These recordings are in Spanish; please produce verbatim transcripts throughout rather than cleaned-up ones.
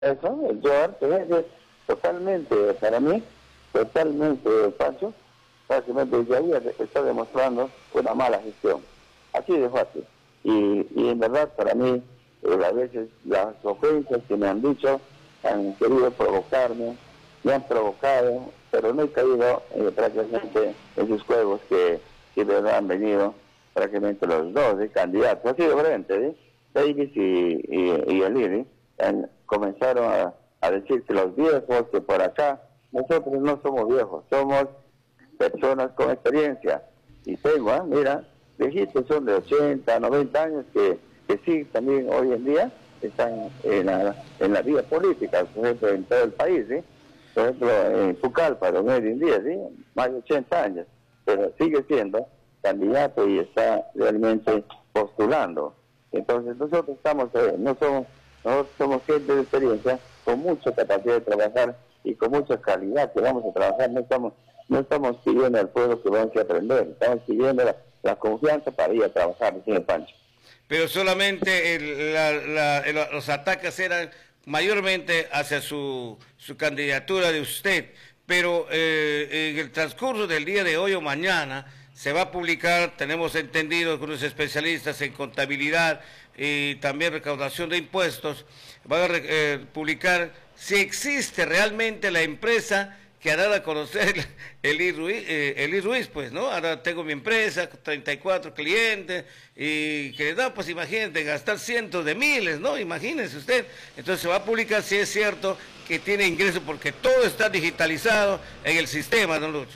Eso, el Joar, es totalmente, para mí, totalmente, Pancho, prácticamente desde ahí está demostrando una mala gestión. Así de fácil. Y, y en verdad, para mí, eh, a veces las ofensas que me han dicho han querido provocarme, me han provocado, pero no he caído eh, prácticamente en sus juegos que, que de verdad han venido prácticamente los dos ¿eh? candidatos, así de frente, ¿eh? Davis y, y, y Eliri, en, comenzaron a, a decir que los viejos, que por acá, nosotros no somos viejos, somos personas con experiencia. Y tengo, ¿eh? mira, viejitos son de ochenta, noventa años que, que sí, también hoy en día están en la, en la vida política, por ejemplo, en todo el país, ¿sí? Por ejemplo, en Pucallpa, don Edwin Díaz, ¿sí? Más de ochenta años, pero sigue siendo candidato y está realmente postulando. Entonces nosotros estamos, eh, no somos, nosotros somos gente de experiencia, con mucha capacidad de trabajar y con mucha calidad que vamos a trabajar, no estamos, no estamos pidiendo al pueblo que vamos a aprender, estamos pidiendo la, la confianza para ir a trabajar, señor Pancho. Pero solamente el, la, la, el, los ataques eran mayormente hacia su, su candidatura de usted, pero eh, en el transcurso del día de hoy o mañana se va a publicar, tenemos entendido con los especialistas en contabilidad y también recaudación de impuestos, van a eh, publicar si existe realmente la empresa que ha dado a conocer Eli Ruiz, eh, Eli Ruiz, pues, ¿no? Ahora tengo mi empresa, treinta y cuatro clientes, y que no, pues imagínate, gastar cientos de miles, ¿no? Imagínese usted. Entonces se va a publicar si es cierto que tiene ingresos, porque todo está digitalizado en el sistema, don Lucho.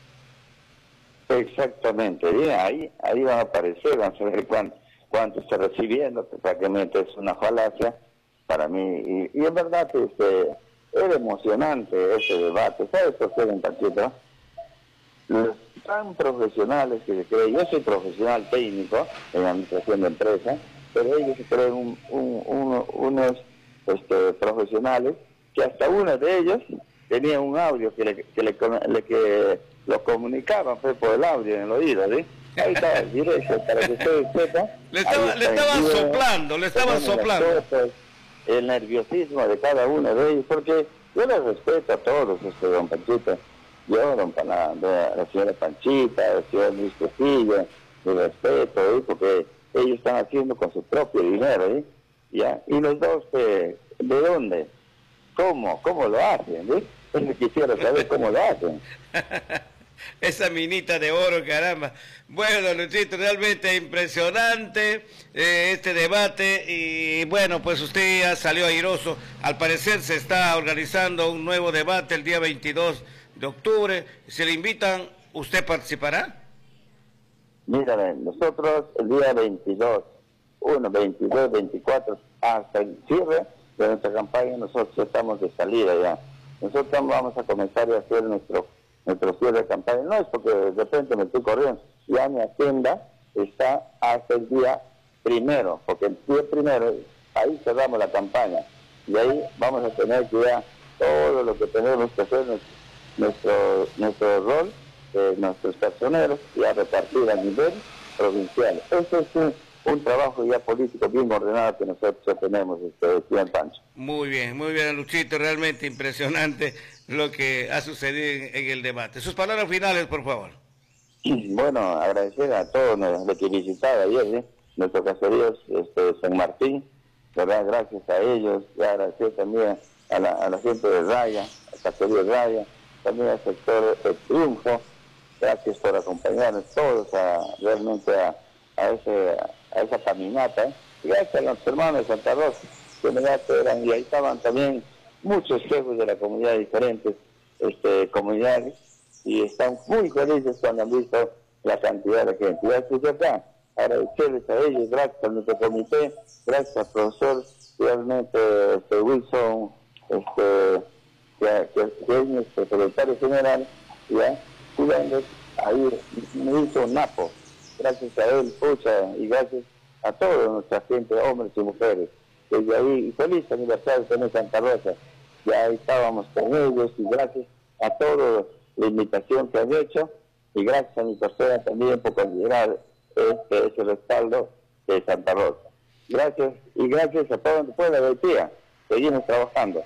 Exactamente, y ahí, ahí van a aparecer, van a saber cuánto, cuánto está recibiendo, que prácticamente es una falacia para mí, y, y en verdad este, era emocionante ese debate. ¿Sabes por qué, don Panchito? Los tan profesionales que se creen, yo soy profesional técnico en administración de empresas, pero ellos se creen un, un, un, unos este, profesionales que hasta uno de ellos tenía un audio que le, que le, le que lo comunicaban fue por el audio en el oído, ¿sí? Ahí está, directo, para que ustedes sepan. Le, estaba, le estaban video, soplando, le estaban soplando. Fotos, el nerviosismo de cada uno de ellos, porque yo les respeto a todos, este, don Panchito. Yo, don Pana, la, la señora Panchita, el señor Luis Trujillo, mi respeto, ¿sí? Porque ellos están haciendo con su propio dinero, ¿sí? ¿Ya? Y los dos, ¿de, de dónde? ¿Cómo? ¿Cómo lo hacen? ¿Sí? Yo quisiera saber cómo lo hacen. Esa minita de oro, caramba. Bueno, Luchito, realmente impresionante eh, este debate y bueno, pues usted ya salió airoso. Al parecer se está organizando un nuevo debate el día veintidós de octubre. Si le invitan, ¿usted participará? Mira, nosotros el día veintidós, uno, veintidós, veinticuatro, hasta el cierre de nuestra campaña, nosotros estamos de salida ya. Nosotros vamos a comenzar a hacer nuestro nuestro cierre de campaña. No es porque de repente me estoy corriendo, ya mi agenda está hasta el día primero, porque el día primero, ahí cerramos la campaña, y ahí vamos a tener que ya todo lo que tenemos que hacer, nuestro, nuestro rol, de nuestros personeros, ya repartir a nivel provincial. Eso es un, un trabajo ya político bien ordenado que nosotros tenemos, este, señor Pancho. Muy bien, muy bien, Luchito, realmente impresionante lo que ha sucedido en, en el debate. Sus palabras finales, por favor. Bueno, agradecer a todos los que visitaron ayer, ¿sí? Nuestro caserío este, San Martín, ¿verdad? Gracias a ellos, y agradecer también a la, a la gente de Raya, al caserío de Raya, también al sector El Triunfo, gracias por acompañarnos todos a, realmente a, a, ese, a esa caminata, ¿eh? Y gracias a los hermanos de Santa Rosa, que me eran, y ahí estaban también muchos jefes de la comunidad, diferentes este, comunidades, y están muy felices cuando han visto la cantidad de gente. Gracias acá, agradecerles a ellos, gracias a nuestro comité, gracias al profesor, realmente este, Wilson, este, que, que, que es nuestro secretario general, ya, cuidando, ahí me hizo un napo, gracias a él, pucha, y gracias a toda nuestra gente, hombres y mujeres. Desde ahí, y feliz aniversario también Santa Rosa, ya estábamos con ellos, y gracias a todos la invitación que han hecho, y gracias a mi persona también por considerar este, ese respaldo de Santa Rosa. Gracias, y gracias a todo el pueblo de Haití. seguimos trabajando.